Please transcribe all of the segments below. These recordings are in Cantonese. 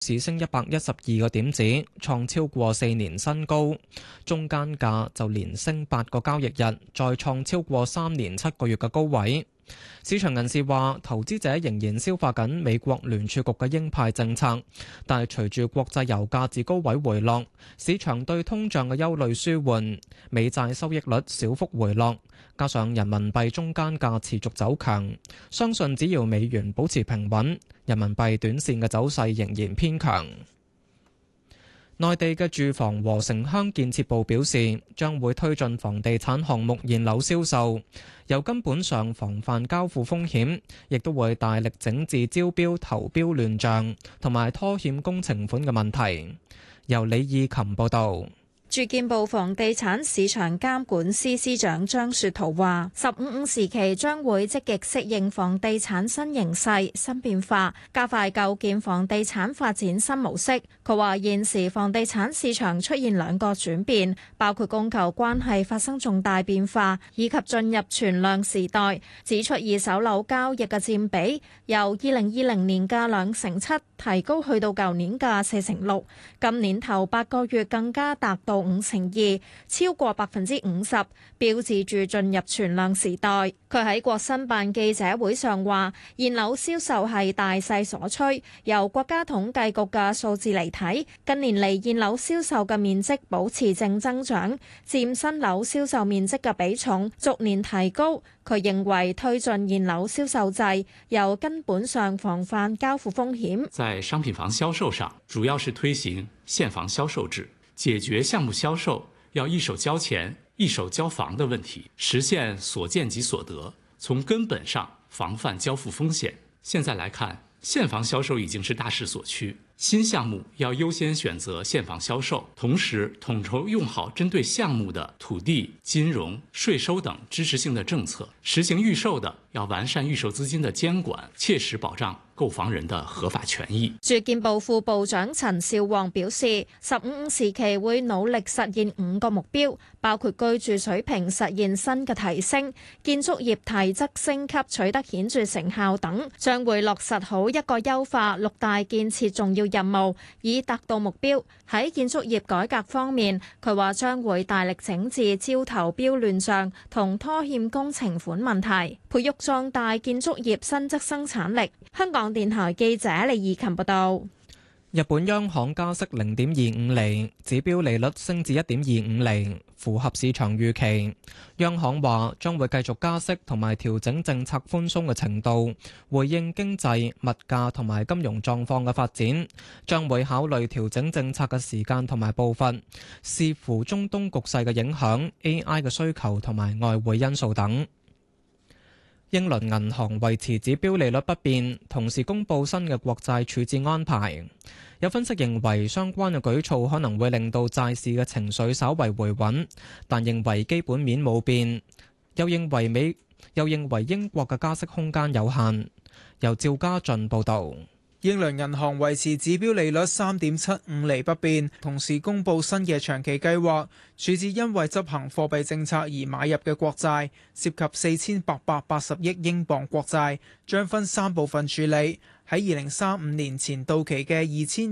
市升112個點子，創超過4年新高。中間價就連升8個交易日，再創超過3年7個月嘅高位。市場人士話，投資者仍然消化緊美國聯儲局嘅鷹派政策，但係隨住國際油價自高位回落，市場對通脹嘅憂慮舒緩，美債收益率小幅回落，加上人民幣中間價持續走強，相信只要美元保持平穩，人民幣短線嘅走勢仍然偏強。內地嘅住房和城鄉建設部表示，將會推進房地產項目現樓銷售，由根本上防範交付風險，亦都會大力整治招標投標亂象同埋拖欠工程款嘅問題。由李義琴報導。 住建部房地產市場監管司司長張雪濤話，15時期將會積極適應房地產新形勢、新變化，加快構建房地產發展新模式。佢話現時房地產市場出現2個轉變，包括供求關係發生重大變化，以及進入存量時代。指出二手樓交易嘅佔比由2020年嘅2成7提高去到舊年嘅4成6，今年頭8個月更加達到5成2，超過50%，標誌住進入存量時代。佢喺國新辦記者會上話，現樓銷售係大勢所趨，由國家統計局嘅數字嚟睇，近年嚟現樓銷售嘅面積保持正增長，佔新樓銷售面積嘅比重逐年提高。佢認為推進現樓銷售制，由根本上防範交付風險。 在商品房銷售上，主要是推行現房銷售制，解決項目銷售要一手交錢一手交房的問題，實現所見即所得，從根本上防範交付風險。現在來看，現房銷售已經是大勢所趨，新項目要優先選擇現房銷售，同時統籌用好針對項目的土地、金融、稅收等支持性的政策，實行預售的要完善預售資金的監管，切實保障購房人的合法權益。 住建部副部長陳少旺表示，15時期會努力實現5個目標，包括居住水平實現新嘅提升、建築業體質升級取得顯著成效等，將會落實好一個優化6大建設重要任務，以達到目標。喺建築業改革方面，佢話將會大力整治招投標亂象同拖欠工程款問題，培育壯大建築業新質生產力。香港電台記者李義琴報道。 日本央行加息0.25厘，指標利率升至1.25厘，符合市場預期。央行話將會繼續加息同埋調整政策寬鬆嘅程度，回應經濟、物價同埋金融狀況嘅發展，將會考慮調整政策嘅時間同埋步伐，視乎中東局勢嘅影響、AI 嘅需求同埋外匯因素等。英倫銀行維持指標利率不變，同時公布新嘅國債處置安排。有分析認為相關嘅舉措可能會令到債市嘅情緒稍為回穩，但認為基本面冇變。又認為英國嘅加息空間有限。由趙家俊報導。 英倫銀行維持指標利率3.75厘不變，同時公布新嘅長期計劃，處置因為執行貨幣政策而買入嘅國債，涉及4880億英鎊國債，將分3部分處理。喺2035年前到期嘅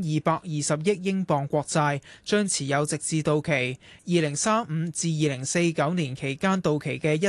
2220億英鎊國債將持有直至到期；2035至2049年期間到期嘅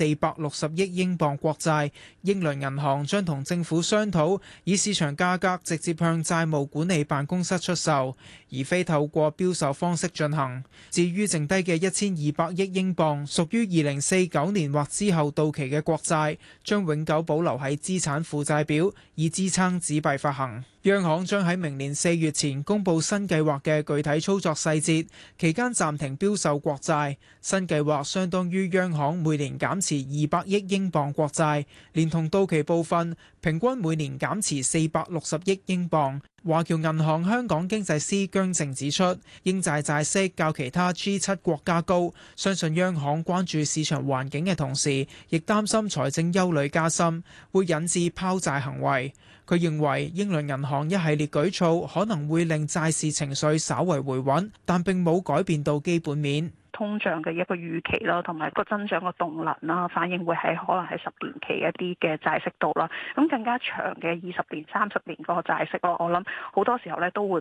1460億英鎊國債，英倫銀行將同政府商討，以市場價格直接向債務管理辦公室出售，而非透過標售方式進行。至於剩低嘅1200億英鎊，屬於2049年或之後到期嘅國債，將永久保留喺資產負債表，以支撐紙幣發行。央行將喺明年4月前公布新計劃嘅具體操作細節，期間暫停標售國債。新計劃相當於央行每年減持200億英鎊國債，連同到期部分，平均每年減持460億英鎊。華僑銀行香港經濟師姜靜指出，英債債息較其他 G7 國家高，相信央行關注市場環境嘅同時，亦擔心財政憂慮加深，會引致拋債行為。佢認為英倫銀行行一系列舉措可能會令債市情緒稍為回穩，但並冇改變到基本面。 通脹嘅一個預期啦，同埋個增長嘅動能啦，反映會係可能係10年期一啲嘅債息度啦。咁更加長嘅20年、30年嗰個債息咯，我諗好多時候咧都會